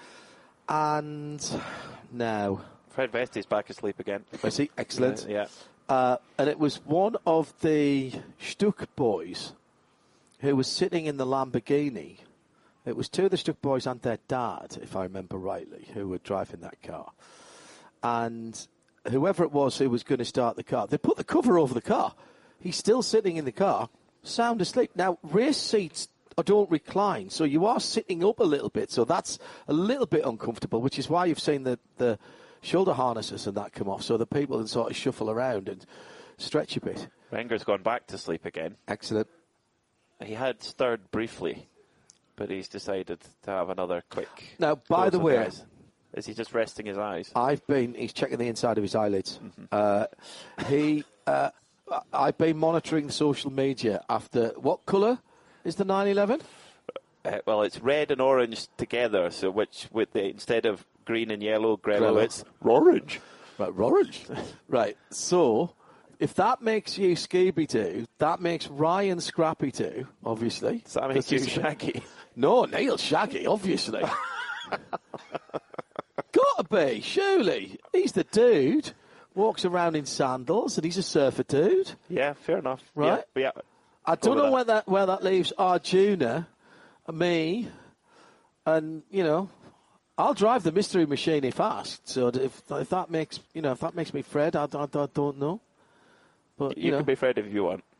And now... Fred Vesti's back asleep again. I see, excellent. Yeah. Uh, and it was one of the Stuck boys who was sitting in the Lamborghini. It was two of the Stuck boys and their dad, if I remember rightly, who were driving that car. And whoever it was who was going to start the car, they put the cover over the car. He's still sitting in the car, sound asleep. Now, race seats don't recline, so you are sitting up a little bit, so that's a little bit uncomfortable, which is why you've seen the, the shoulder harnesses and that come off, so the people can sort of shuffle around and stretch a bit. Renger's gone back to sleep again. Excellent. He had stirred briefly, but he's decided to have another quick... Now, by the way... Eyes. Is he just resting his eyes? I've been... He's checking the inside of his eyelids. Mm-hmm. Uh, he... Uh, I've been monitoring social media after... What colour is the nine eleven? Uh, well, it's red and orange together, so which with the instead of green and yellow, Grello, Grello. It's orange. Right, orange. Right, so... If that makes you Scooby-Doo, that makes Ryan Scrappy-Doo, obviously. Does that make you Shaggy? No, Neil Shaggy, obviously. Gotta be, surely. He's the dude. Walks around in sandals, and he's a surfer dude. Yeah, fair enough. Right? Yeah. yeah. I don't know that. where that where that leaves Arjuna, me, and, you know, I'll drive the mystery machine if asked. So if if that makes, you know, if that makes me Fred, I, I, I don't know. But, you, you know, can be Fred if you want.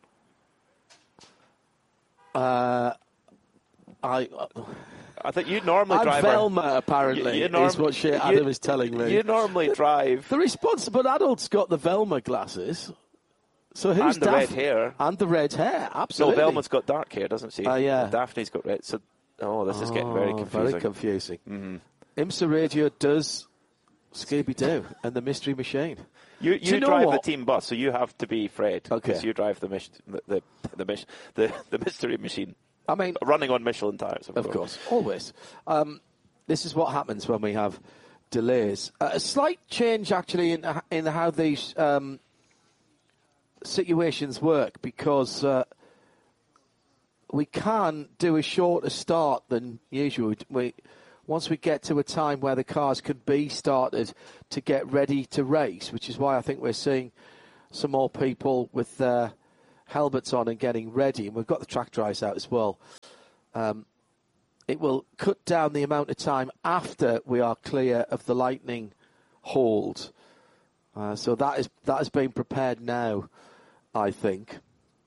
Uh, I. Uh, I think you normally I'm drive. Velma, apparently, you, you norm- is what shit Adam you, is telling me. You normally drive. The responsible adult's got the Velma glasses. So who's and the Daph- red hair. And the red hair, absolutely. No, Velma's got dark hair, doesn't she? Uh, yeah. And Daphne's got red. So, oh, this is oh, getting very confusing. Very confusing. Mm-hmm. IMSA Radio does Scooby-Doo and the Mystery Machine. You, you, you drive what? the team bus, so you have to be Fred. Okay. Because you drive the, mis- the, the, the, mis- the, the mystery machine. I mean, running on Michelin tires, of, of course. course, always. Um, this is what happens when we have delays. Uh, a slight change, actually, in in how these um, situations work, because uh, we can do a shorter start than usual. We once we get to a time where the cars can be started to get ready to race, which is why I think we're seeing some more people with their helmets on and getting ready, and we've got the track dries out as well. Um, it will cut down the amount of time after we are clear of the lightning hold. Uh, so that is that has been prepared now, I think.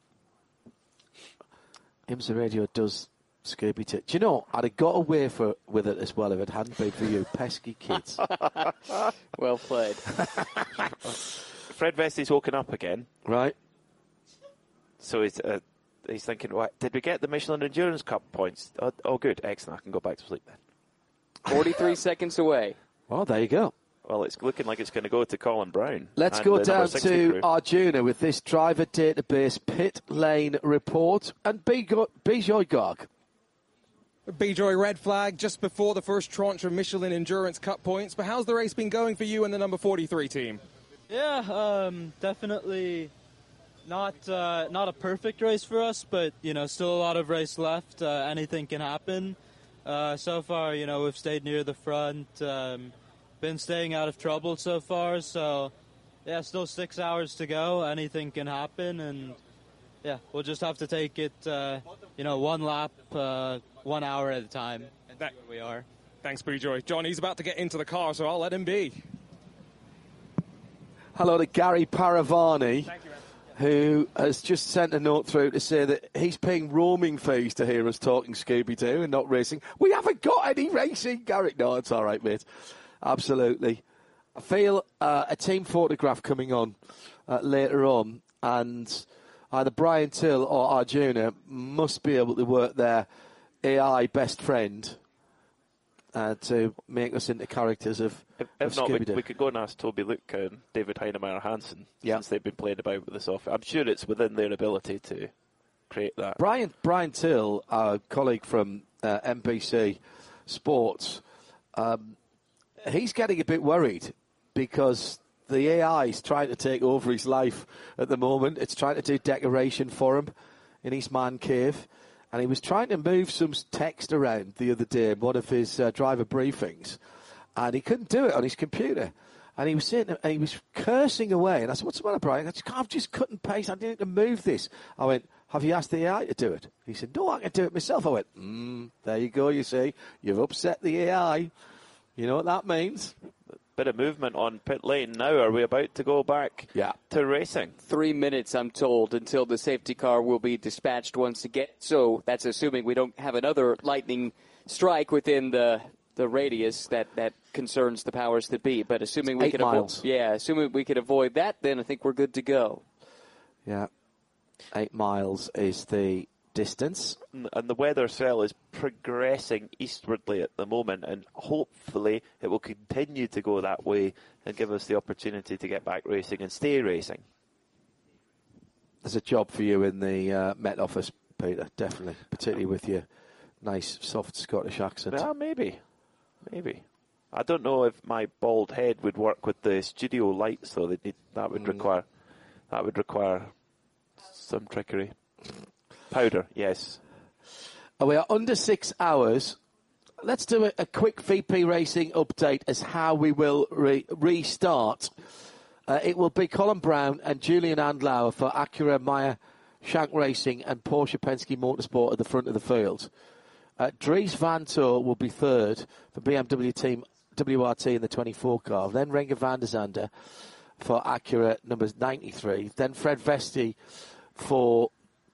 IMSA Radio does Scooby T. Do you know, I'd have got away for, with it as well if it hadn't been for you, pesky kids. Well played. Fred Vestey's woken up again. Right. So he's uh, he's thinking, what, did we get the Michelin Endurance Cup points? Oh, oh, good, excellent. I can go back to sleep then. forty-three seconds away. Well, there you go. Well, it's looking like it's going to go to Colin Brown. Let's and go the down to crew. Arjuna with this driver database pit lane report and Bijoy Garg. Bijoy red flag just before the first tranche of Michelin Endurance Cup points. But how's the race been going for you and the number forty-three team? Yeah, um, definitely not uh, not a perfect race for us, but you know, still a lot of race left. Uh, anything can happen. Uh, so far, you know, we've stayed near the front. Um, been staying out of trouble so far, so yeah, still six hours to go. Anything can happen, and yeah, we'll just have to take it, uh, you know, one lap, uh, one hour at a time, and that's where we are. Thanks, Bijoy. John, he's about to get into the car, so I'll let him be. Hello to Gary Paravani, who has just sent a note through to say that he's paying roaming fees to hear us talking Scooby-Doo and not racing. We haven't got any racing, Gary. No, it's all right, mate. Absolutely. I feel uh, a team photograph coming on uh, later on, and either Brian Till or Arjuna must be able to work their A I best friend uh, to make us into characters of, If, of if not, we, Scooby-Doo. we could go and ask Toby Luke and David Heinemeier Hansen, Yeah. since they've been playing about with this off. I'm sure it's within their ability to create that. Brian Brian Till, our colleague from uh, N B C Sports, um, he's getting a bit worried because the A I is trying to take over his life at the moment. It's trying to do decoration for him in his man cave. And he was trying to move some text around the other day in one of his uh, driver briefings. And he couldn't do it on his computer. And he was sitting and he was cursing away. And I said, what's the matter, Brian? I just, I've just cut and paste. I need to move this. I went, have you asked the A I to do it? He said, no, I can do it myself. I went, mm, there you go, you see. You've upset the A I. You know what that means? Bit of movement on pit lane now. Are we about to go back Yeah. to racing? Three minutes, I'm told, until the safety car will be dispatched once again. So that's assuming we don't have another lightning strike within the the radius that, that concerns the powers that be. But assuming we Eight can miles. avoid, yeah, assuming we can avoid that, then I think we're good to go. Yeah. Eight miles is the distance. And the weather cell is progressing eastwardly at the moment, and hopefully it will continue to go that way and give us the opportunity to get back racing and stay racing. There's a job for you in the uh, Met Office, Peter, definitely, particularly with your nice, soft Scottish accent. Yeah, maybe. Maybe. I don't know if my bald head would work with the studio lights, though. They'd need, that would Mm. require that would require some trickery. Powder, yes. Oh, we are under six hours. Let's do a, a quick V P Racing update as how we will re- restart. Uh, it will be Colin Brown and Julian Andlauer for Acura, Meyer Shank Racing and Porsche Penske Motorsport at the front of the field. Uh, Dries Van Tor will be third for B M W Team W R T in the twenty-four car. Then Renger van der Zande for Acura, number ninety-three. Then Fred Vestey for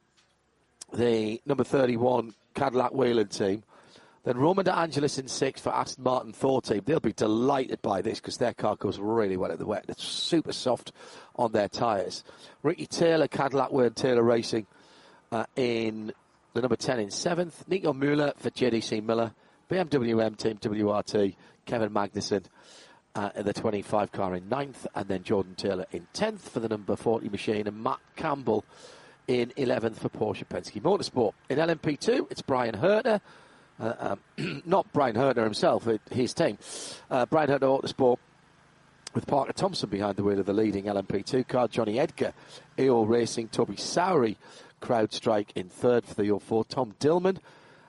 the number thirty-one Cadillac Whelen team. Then Roman De Angelis in sixth for Aston Martin Thor team. They'll be delighted by this because their car goes really well at the wet. It's super soft on their tyres. Ricky Taylor, Cadillac Whelen Taylor Racing uh, in the number ten in seventh. Nico Müller for J D C Miller. B M W M team W R T. Kevin Magnussen uh, in the twenty-five car in ninth. And then Jordan Taylor in tenth for the number forty machine. And Matt Campbell in eleventh for Porsche Penske Motorsport. In L M P two, it's Brian Herter. Uh, um, not Brian Herter himself, it, his team. Uh, Brian Herter Autosport with Parker Thompson behind the wheel of the leading L M P two car. Johnny Edgar, E O Racing. Toby Sowery, CrowdStrike in third for the E O four. Tom Dillman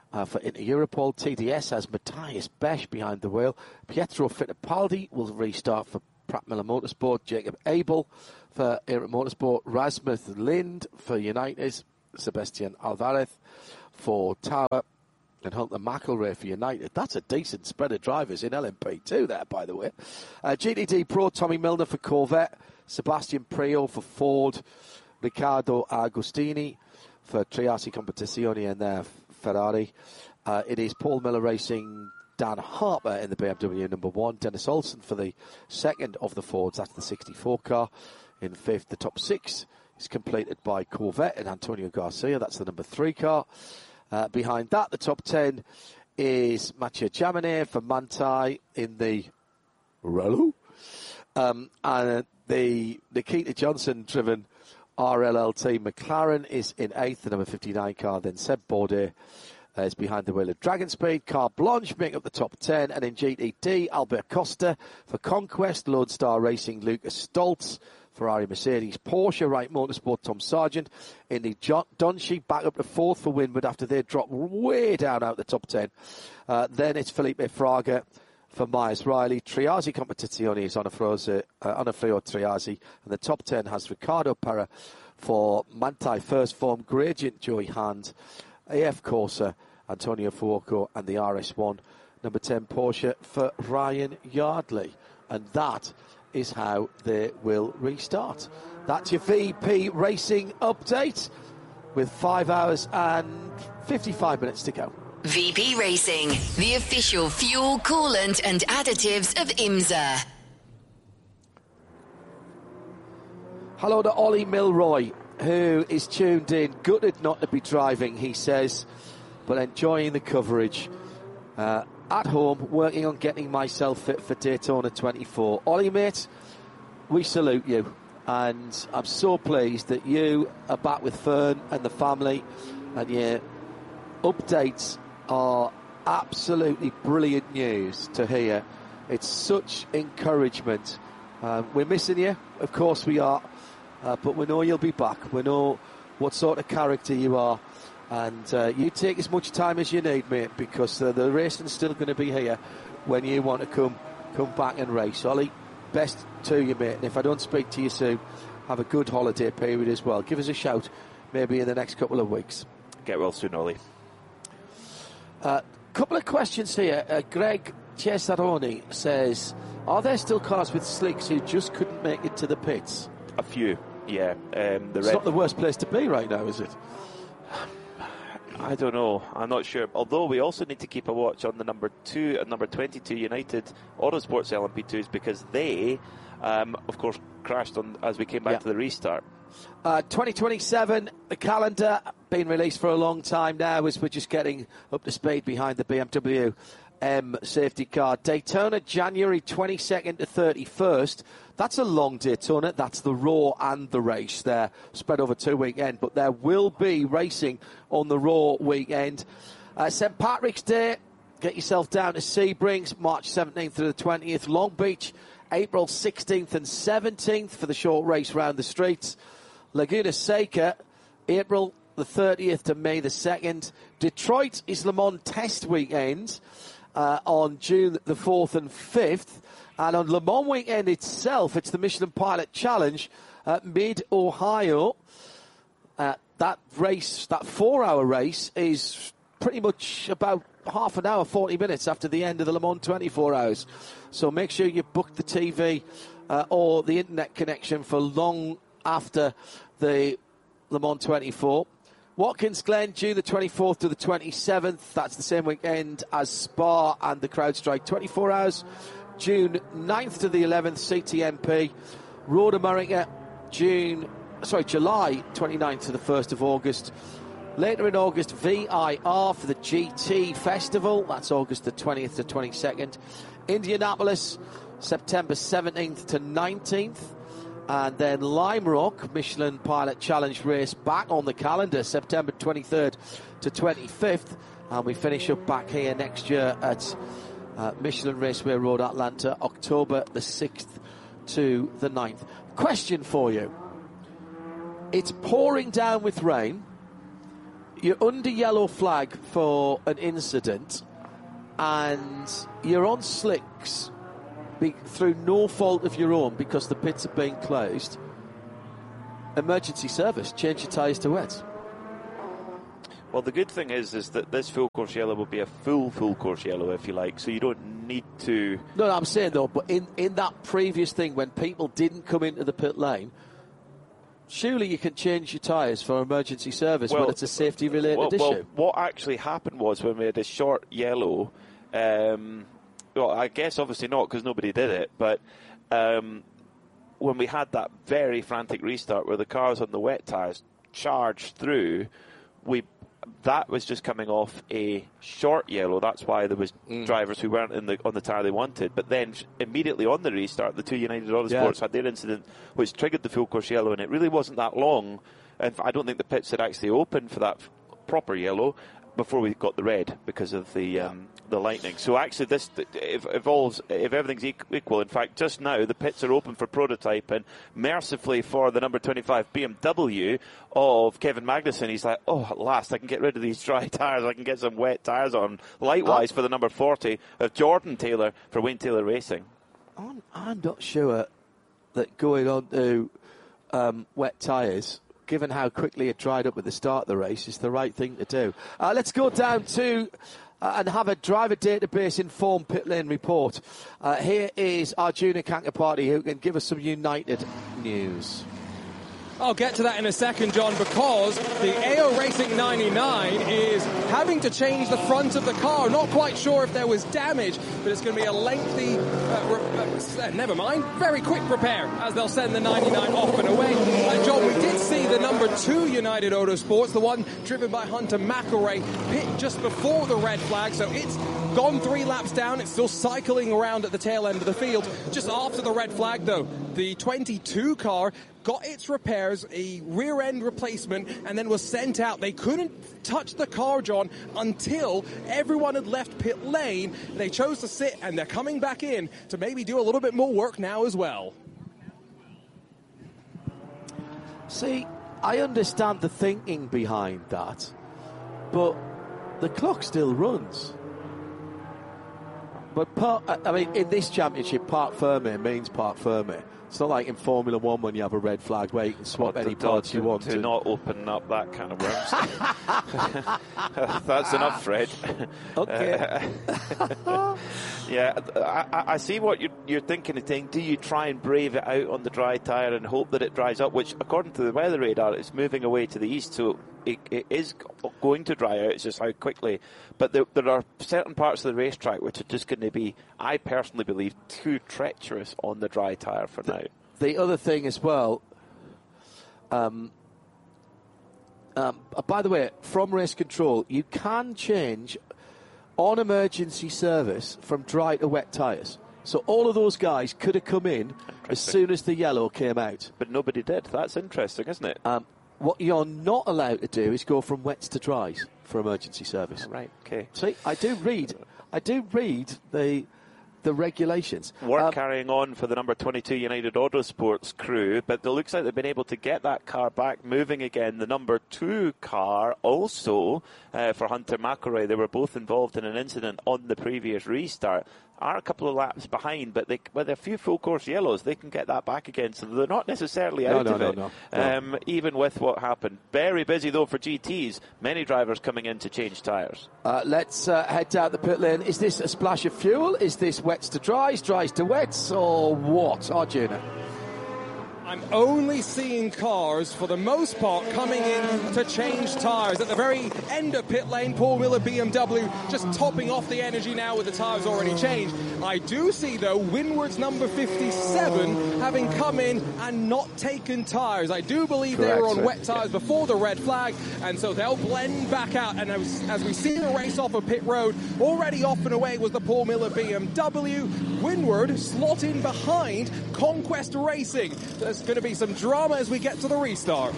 Uh, for Inter Europol, T D S has Matthias Besch behind the wheel. Pietro Fittipaldi will restart for Pratt Miller Motorsport. Jacob Abel for Inter Motorsport. Rasmus Lind for United. Sebastian Alvarez for Tower. And Hunter McElroy for United. That's a decent spread of drivers in L M P two there, by the way. Uh, G T D Pro, Tommy Milner for Corvette. Sebastian Priaulx for Ford. Riccardo Agostini for Triassi Competizione and their Ferrari. Uh, it is Paul Miller Racing, Dan Harper in the B M W number one. Dennis Olsen for the second of the Fords. That's the sixty-four car. In fifth, the top six is completed by Corvette and Antonio Garcia. That's the number three car. Uh, behind that, the top ten is Mathieu Jaminet for Manthey in the Renault. Um, and the Nikita Johnson-driven R L L T McLaren is in eighth, the number fifty-nine car. Then Seb Bourdais uh, is behind the wheel of Dragon Speed. Car Blanche making up the top ten. And in G T D, Albert Costa for Conquest. Lodestar Racing, Lucas Stoltz. Ferrari, Mercedes, Porsche, Wright Motorsport, Tom Sargent. In the John Donchi, back up to fourth for Winward after they dropped way down out the top ten. Uh, then it's Felipe Fraga for Myers Riley. Triazzi Competizione is Onofrio uh, Triazzi. And the top ten has Ricardo Parra for Manthey First Form, Gradient Joey Hand, A F Corsa, Antonio Fuoco, and the R S one, number ten Porsche for Ryan Yardley. And that is how they will restart. That's your V P Racing update with five hours and fifty-five minutes to go. V P Racing, the official fuel, coolant and additives of IMSA. Hello to Ollie Milroy, who is tuned in. Gutted not to be driving, he says, but enjoying the coverage. Uh, at home, working on getting myself fit for Daytona twenty-four. Ollie, mate, we salute you. And I'm so pleased that you are back with Fern and the family. And your updates are absolutely brilliant news to hear. It's such encouragement. Um, we're missing you, of course we are. Uh, but we know you'll be back. We know what sort of character you are. And uh, you take as much time as you need, mate, because uh, the racing's still going to be here when you want to come come back and race. Ollie, best to you, mate. And if I don't speak to you soon, have a good holiday period as well. Give us a shout maybe in the next couple of weeks. Get well soon, Ollie. A uh, couple of questions here. Uh, Greg Cesaroni says, are there still cars with slicks who just couldn't make it to the pits? A few, yeah. Um, the it's red... not the worst place to be right now, is it? I don't know. I'm not sure. Although we also need to keep a watch on the number two and number twenty-two United Autosports L M P twos because they, um, of course, crashed on as we came back yeah. to the restart. Uh, twenty twenty-seven, the calendar been released for a long time now as we're just getting up to speed behind the B M W M safety car. Daytona, January twenty-second to thirty-first. That's a long Daytona. That's the Raw and the race there, spread over two weekend. But there will be racing on the Raw weekend. Uh, Saint Patrick's Day, get yourself down to Sebrings, March seventeenth to the twentieth. Long Beach, April sixteenth and seventeenth for the short race round the streets. Laguna Seca, April the thirtieth to May the second. Detroit is Le Mans Test Weekend uh, on June the fourth and fifth. And on Le Mans weekend itself, it's the Michelin Pilot Challenge at Mid-Ohio. Uh, that race, that four-hour race, is pretty much about half an hour, forty minutes after the end of the Le Mans twenty-four hours. So make sure you book the T V uh, or the internet connection for long after the Le Mans twenty-four. Watkins Glen, June the twenty-fourth to the twenty-seventh. That's the same weekend as Spa and the CrowdStrike twenty-four hours. June ninth to the eleventh, C T M P. Road America, June, sorry, July twenty-ninth to the first of August. Later in August, V I R for the G T Festival. That's August the twentieth to twenty-second. Indianapolis, September seventeenth to nineteenth. And then Lime Rock, Michelin Pilot Challenge race back on the calendar, September twenty-third to twenty-fifth. And we finish up back here next year at uh, Michelin Raceway Road, Atlanta, October the sixth to the ninth. Question for you. It's pouring down with rain. you're under yellow flag for an incident, and you're on slicks be, through no fault of your own because the pits are being closed. Emergency service, change your tyres to wet. Well, the good thing is is that this full course yellow will be a full, full course yellow, if you like, so you don't need to... No, no, I'm saying, though, but in, in that previous thing, when people didn't come into the pit lane, surely you can change your tyres for emergency service well, when it's a safety-related well, issue. Well, what actually happened was when we had a short yellow, um, well, I guess obviously not because nobody did it, but um, when we had that very frantic restart where the cars on the wet tyres charged through, we... that was just coming off a short yellow. That's why there was mm. drivers who weren't in the on the tyre they wanted. But then immediately on the restart, the two United Autosports yeah. had their incident, which triggered the full course yellow, and it really wasn't that long. And I don't think the pits had actually opened for that f- proper yellow before we got the red because of the yeah. um, the lightning. So actually, this if evolves if everything's equal. In fact, just now the pits are open for prototyping. Mercifully for the number twenty-five B M W of Kevin Magnussen, he's like, oh, at last I can get rid of these dry tyres. I can get some wet tyres on. Likewise oh. for the number forty of Jordan Taylor for Wayne Taylor Racing. I'm, I'm not sure that going on to um, wet tyres, given how quickly it dried up at the start of the race, is the right thing to do. Uh, let's go down to uh, and have a driver database informed pit lane report. Uh, here is Arjuna Kankapati, who can give us some United news. I'll get to that in a second, John, because the A O Racing ninety-nine is having to change the front of the car. Not quite sure if there was damage, but it's going to be a lengthy, uh, re- uh, never mind, very quick repair as they'll send the ninety-nine off and away. Uh, John, we did see the number two United Autosports, the one driven by Hunter McElrea, pit just before the red flag, so it's gone three laps down. It's still cycling around at the tail end of the field. Just after the red flag, though, the twenty-two car got its repairs, a rear end replacement, and then was sent out. They couldn't touch the car, John, until everyone had left pit lane. They chose to sit, and they're coming back in to maybe do a little bit more work now as well. See, I understand the thinking behind that, but the clock still runs. But, part, I mean, in this championship, parc fermé means parc fermé. It's not like in Formula One when you have a red flag where you can swap oh, any to, parts to, you want to. to. not open up that kind of worms. That's enough, Fred. Okay. Uh, yeah, I, I see what you're, you're thinking of saying. Do you try and brave it out on the dry tyre and hope that it dries up, which, according to the weather radar, it's moving away to the east, so it, it is going to dry out. It's just how quickly. But there, there are certain parts of the racetrack which are just going to be, I personally believe, too treacherous on the dry tyre for the, now. The other thing as well, um, um, by the way, from race control, you can change on emergency service from dry to wet tyres. So all of those guys could have come in as soon as the yellow came out. But nobody did. That's interesting, isn't it? Um, what you're not allowed to do is go from wets to dries for emergency service. Right, okay. See, I do read, I do read the the regulations. Work um, carrying on for the number twenty-two United Autosports crew, but it looks like they've been able to get that car back moving again. The number two car also uh, for Hunter McElrea. They were both involved in an incident on the previous restart. Are a couple of laps behind, but they, with a few full course yellows, they can get that back again. So they're not necessarily out no, no, of no, it, no, no. Um, even with what happened. Very busy though for G Ts. Many drivers coming in to change tyres. Uh, let's uh, head down the pit lane. Is this a splash of fuel? Is this wets to dries, dries to wets, or what, Arjuna? I'm only seeing cars, for the most part, coming in to change tyres. At the very end of pit lane, Paul Miller B M W just topping off the energy now with the tyres already changed. I do see, though, Winward's number fifty-seven having come in and not taken tyres. I do believe Correct, they were on sir. wet tyres yeah. before the red flag, and so they'll blend back out. And as, as we see the race off of pit road, already off and away was the Paul Miller B M W. Winward slot in behind Conquest Racing. There's going to be some drama as we get to the restart.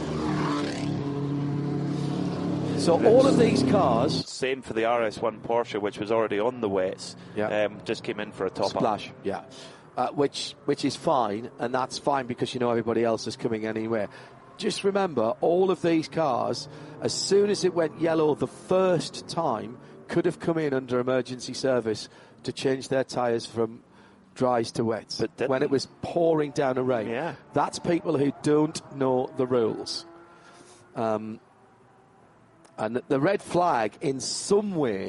So all of these cars... Same for the R S one Porsche, which was already on the wets. Yeah. Um, just came in for a top-up. Splash, yeah. Uh, which which is fine, and that's fine because you know everybody else is coming anyway. just remember, all of these cars, as soon as it went yellow the first time, could have come in under emergency service to change their tyres from dries to wets. But didn't. When it was pouring down a rain. Yeah. That's people who don't know the rules. Um, and the red flag, in some way,